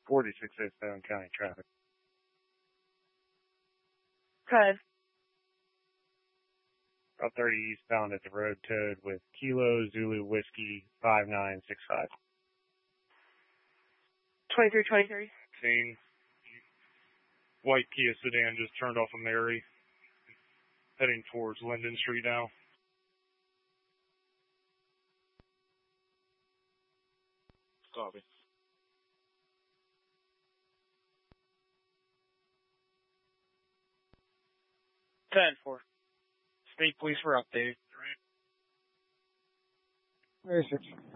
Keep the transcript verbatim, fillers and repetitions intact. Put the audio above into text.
forty-six oh seven County traffic. Okay. Route thirty eastbound at the road towed with Kilo Zulu Whiskey five nine six five. twenty-three twenty-three. Scene. White Kia sedan just turned off of Mary. Heading towards Linden Street now. Copy. ten four. State Police for update. thirty-six.